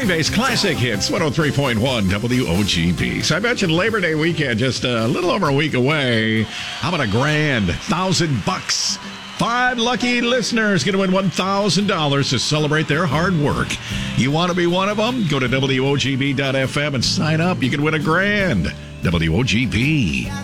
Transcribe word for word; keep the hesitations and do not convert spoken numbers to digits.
Green Bay's classic hits, one oh three point one W O G B. So I mentioned Labor Day weekend, just a little over a week away. How about a grand thousand bucks? Five lucky listeners going to win one thousand dollars to celebrate their hard work. You want to be one of them? Go to W O G B dot F M and sign up. You can win a grand. W O G B.